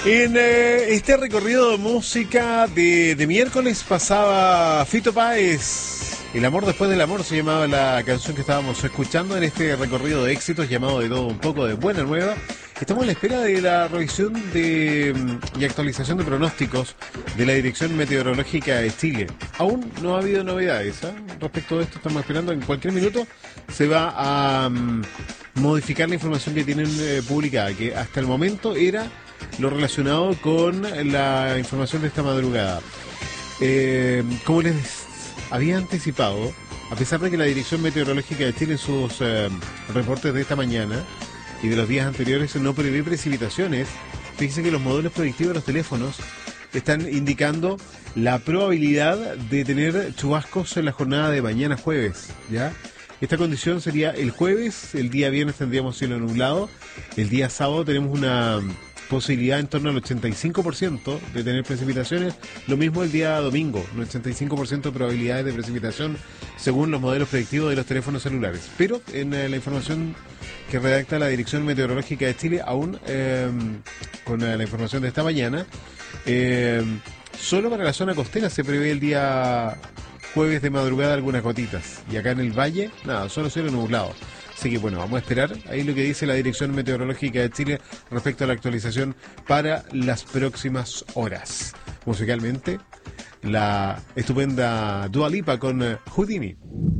En este recorrido de música de miércoles pasaba Fito Páez. El amor después del amor se llamaba la canción que estábamos escuchando en este recorrido de éxitos llamado de todo un poco de buena nueva. Estamos a la espera de la revisión y actualización de pronósticos de la Dirección Meteorológica de Chile. Aún no ha habido novedades, ¿eh? Respecto a esto estamos esperando. En cualquier minuto se va a modificar la información que tienen publicada, que hasta el momento era lo relacionado con la información de esta madrugada. Como les había anticipado, a pesar de que la Dirección Meteorológica de Chile en sus reportes de esta mañana y de los días anteriores no prevé precipitaciones, fíjense que los modelos predictivos de los teléfonos están indicando la probabilidad de tener chubascos en la jornada de mañana jueves, ¿ya? Esta condición sería el jueves, el día viernes tendríamos cielo nublado, el día sábado tenemos una posibilidad en torno al 85% de tener precipitaciones, lo mismo el día domingo, un 85% de probabilidades de precipitación según los modelos predictivos de los teléfonos celulares. Pero en la información que redacta la Dirección Meteorológica de Chile, aún con la información de esta mañana, solo para la zona costera se prevé el día jueves de madrugada algunas gotitas, y acá en el valle, nada, solo cielo nublado. Así que bueno, vamos a esperar ahí lo que dice la Dirección Meteorológica de Chile respecto a la actualización para las próximas horas. Musicalmente, la estupenda Dua Lipa con Houdini.